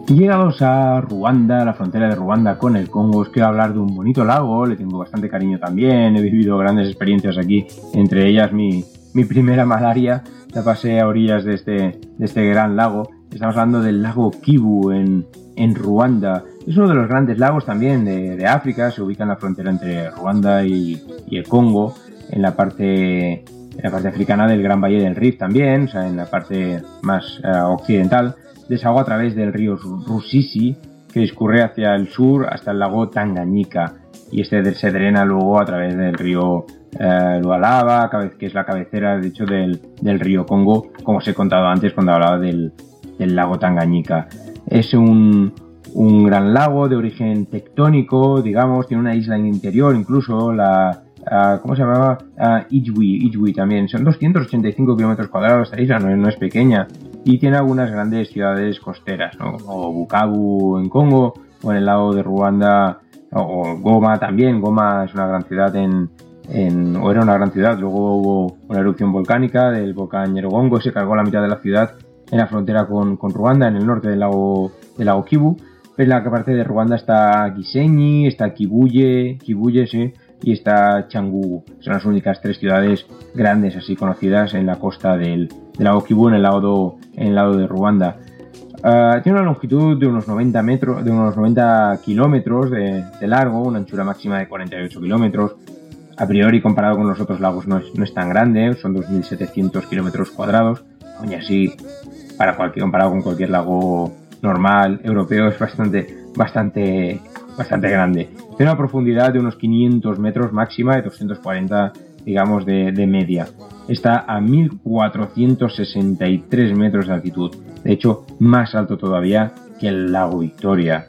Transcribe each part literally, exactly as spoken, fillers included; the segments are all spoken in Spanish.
Llegados a Ruanda, la frontera de Ruanda con el Congo, os quiero hablar de un bonito lago, le tengo bastante cariño también, he vivido grandes experiencias aquí, entre ellas mi, mi primera malaria, la pasé a orillas de este, de este gran lago. Estamos hablando del lago Kivu en, en Ruanda. Es uno de los grandes lagos también de, de África, se ubica en la frontera entre Ruanda y, y el Congo, en la parte, en la parte africana del Gran Valle del Rift también, o sea, en la parte más uh, occidental. Desagua a través del río Rusizi, que discurre hacia el sur hasta el lago Tanganyika, y este se drena luego a través del río eh, Lualaba, que es la cabecera de hecho del, del río Congo, como os he contado antes cuando hablaba del, del lago Tanganyika. Es un, un gran lago de origen tectónico, digamos, tiene una isla en el interior, incluso la Uh, ¿cómo se llamaba? Uh, Ijwi, Ijwi también. Son doscientos ochenta y cinco kilómetros cuadrados esta isla, no, no es pequeña. Y tiene algunas grandes ciudades costeras, ¿no? O Bukavu en Congo, o en el lado de Ruanda, o, o Goma también. Goma es una gran ciudad en, en... o era una gran ciudad. Luego hubo una erupción volcánica del volcán Nyiragongo, se cargó la mitad de la ciudad en la frontera con, con Ruanda, en el norte del lago, del lago Kivu. En la parte de Ruanda está Gisenyi, está Kibuye, Kibuye, sí, y está Cyangugu. Son las únicas tres ciudades grandes así conocidas en la costa del, del lago Kivu, en el lado, en el lado de Ruanda. Uh, tiene una longitud de unos noventa metros, de unos noventa kilómetros de, de largo, una anchura máxima de cuarenta y ocho kilómetros. A priori, comparado con los otros lagos, no es, no es tan grande, son dos mil setecientos kilómetros cuadrados. Aún así, para cualquier, comparado con cualquier lago normal europeo, es bastante, bastante, bastante grande. Tiene una profundidad de unos quinientos metros máxima, de doscientos cuarenta, digamos, de, de media. Está a mil cuatrocientos sesenta y tres metros de altitud. De hecho, más alto todavía que el lago Victoria.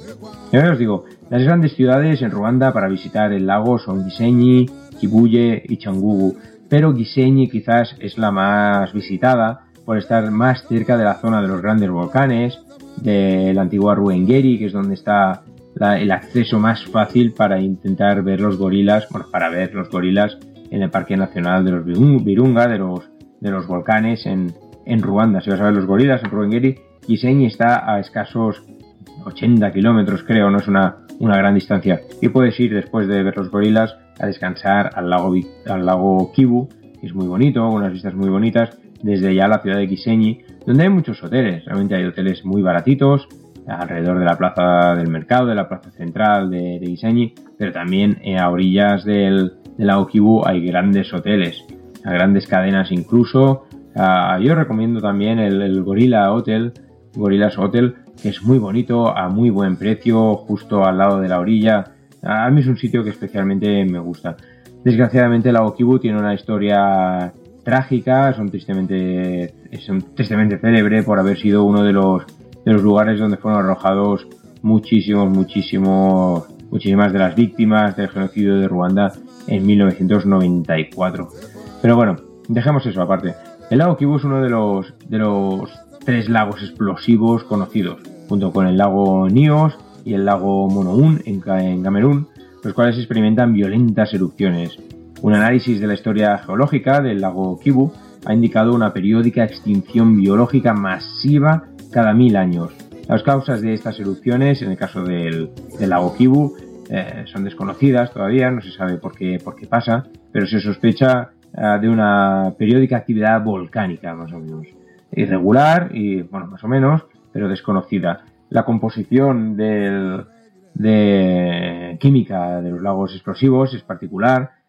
Y ahora os digo, las grandes ciudades en Ruanda para visitar el lago son Gisenyi, Kibuye y Cyangugu. Pero Gisenyi quizás es la más visitada por estar más cerca de la zona de los grandes volcanes, de la antigua Ruhengeri, que es donde está la, el acceso más fácil para intentar ver los gorilas, bueno, para ver los gorilas en el Parque Nacional de los Virunga, de los, de los volcanes en, en Ruanda. Si vas a ver los gorilas en Ruhengeri, Gisenyi está a escasos ochenta kilómetros, creo, no es una, una gran distancia. Y puedes ir después de ver los gorilas a descansar al lago, al lago Kivu, que es muy bonito, unas vistas muy bonitas, desde ya la ciudad de Gisenyi, donde hay muchos hoteles. Realmente hay hoteles muy baratitos, alrededor de la plaza del mercado, de la plaza central de, de Gisenyi, pero también eh, a orillas del, del lago Kivu hay grandes hoteles, a grandes cadenas incluso. Uh, yo recomiendo también el, el Gorilla Hotel, Gorillas Hotel, que es muy bonito, a muy buen precio, justo al lado de la orilla. A mí es un sitio que especialmente me gusta. Desgraciadamente el lago Kivu tiene una historia trágica, son tristemente, es un tristemente célebre por haber sido uno de los, de los lugares donde fueron arrojados muchísimos, muchísimos, muchísimas de las víctimas del genocidio de Ruanda en mil novecientos noventa y cuatro. Pero bueno, dejemos eso aparte. El lago Kivu es uno de los, de los tres lagos explosivos conocidos, junto con el lago Nyos y el lago Monoun en, en Camerún, los cuales experimentan violentas erupciones. Un análisis de la historia geológica del lago Kivu ha indicado una periódica extinción biológica masiva cada mil años. Las causas de estas erupciones, en el caso del, del lago Kivu, eh, son desconocidas todavía, no se sabe por qué, por qué pasa, pero se sospecha eh, de una periódica actividad volcánica, más o menos. Irregular y, bueno, más o menos, pero desconocida. La composición del, de química de los lagos explosivos es particular.